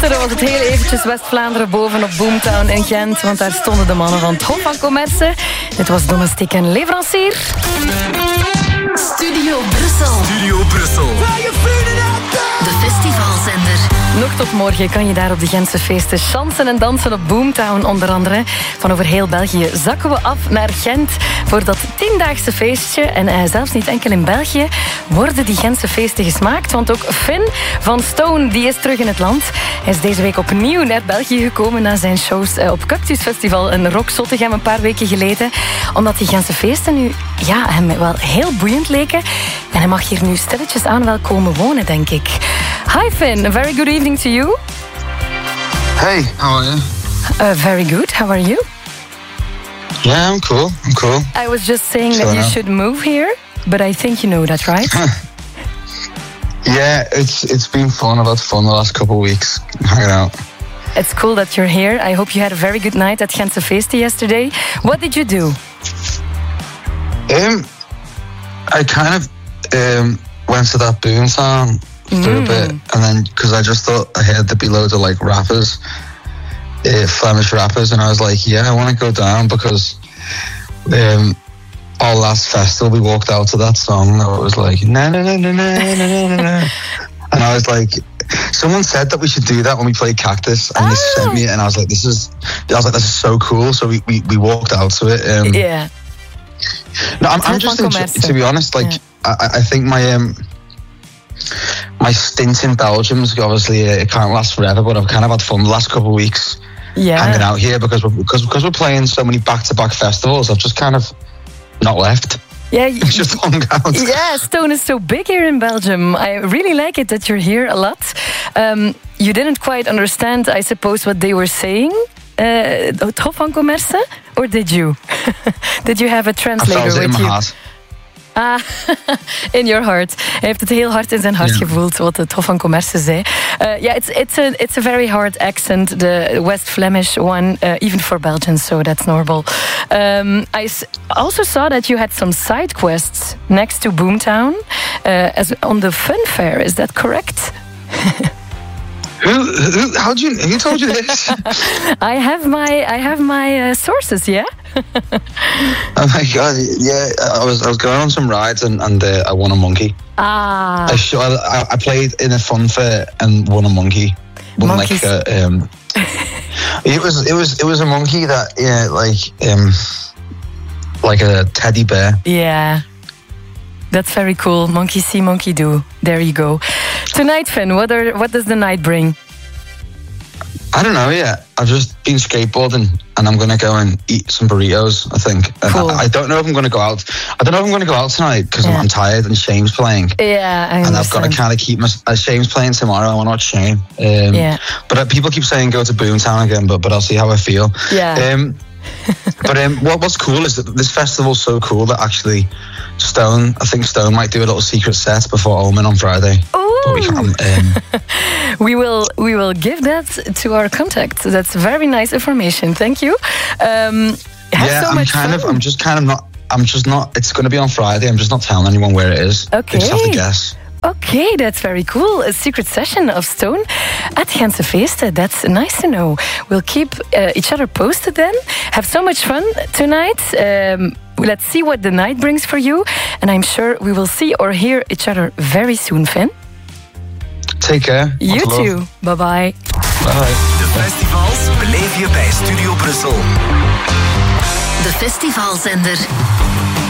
Gisteren was het heel eventjes West-Vlaanderen boven op Boomtown in Gent, want daar stonden de mannen van het Hof van Commerce. Dit was Domestique en Leverancier. Studio Brussel. Studio Brussel. De festivalzender. Nog tot morgen kan je daar op de Gentse feesten chansen en dansen op Boomtown onder andere. Van over heel België zakken we af naar Gent voor dat 10-daagse feestje. En zelfs niet enkel in België worden die Gentse feesten gesmaakt. Want ook Finn van Stone die is terug in het land. Hij is deze week opnieuw naar België gekomen na zijn shows op Cactus Festival in Rock Zottegem een paar weken geleden. Omdat die Gentse feesten nu hem wel heel boeiend leken. En hij mag hier nu stilletjes aan wel komen wonen, denk ik. Hi Finn, a very good evening to you. Hey, how are you? Very good, how are you? Yeah, I'm cool. I was just saying that you should move here, but I think you know that, right? Yeah, it's been fun. I've had fun the last couple of weeks hanging out. It's cool that you're here. I hope you had a very good night at Gentse Feesten yesterday. What did you do? I kind of went to that Boomtown for a bit, and then because I just thought I heard there'd be loads of like rappers, Flemish rappers, and I was like, yeah, I want to go down because our last festival we walked out to that song that was like na na na na na na na na, and I was like, someone said that we should do that when we played Cactus, and they sent me it, and I was like, this is so cool. So we walked out to it. Yeah. No, I'm just to be honest, like I think my stint in Belgium is obviously it can't last forever, but I've kind of had fun the last couple of weeks hanging out here because we're playing so many back-to-back festivals. I've just kind of not left. Yeah, just hung out. Yeah, Stone is so big here in Belgium. I really like it that you're here a lot. You didn't quite understand, I suppose, what they were saying. Het Hof van Commerce, or did you? Did you have a translator with you? In my heart. In your heart. Hij heeft het heel hard in zijn hart gevoeld wat het Hof van Commerce zei. It's a very hard accent, the West Flemish one, even for Belgians, so that's normal. I also saw that you had some side quests next to Boomtown, as on the fun fair. Is that correct? Who told you this? I have my sources, yeah. Oh my god, yeah, I was going on some rides and I won a monkey. I played in a fun fair and won a monkey. Monkeys. It was a monkey that like a teddy bear. Yeah. That's very cool. Monkey see, monkey do. There you go. Tonight, Finn, what does the night bring? I don't know yet. I've just been skateboarding and I'm going to go and eat some burritos, I think. Cool. I don't know if I'm going to go out. I don't know if I'm going to go out tonight because I'm tired and Shane's playing. Yeah, I understand. And I've got to kind of keep Shane's playing tomorrow. I want to watch Shane. But people keep saying go to Boomtown again, but I'll see how I feel. Yeah. What's cool is that this festival's so cool that actually I think Stone might do a little secret set before Omen on Friday. But we can't. We will give that to our contact. That's very nice information. Thank you. I'm just not. It's going to be on Friday. I'm just not telling anyone where it is. Okay. They just have to guess. Okay, that's very cool. A secret session of Stone at Gentse Feesten. That's nice to know. We'll keep each other posted then. Have so much fun tonight. Let's see what the night brings for you. And I'm sure we will see or hear each other very soon, Finn. Take care. You too. Bye-bye. Bye. De festivals beleef je bij Studio Brussel. De festivalzender.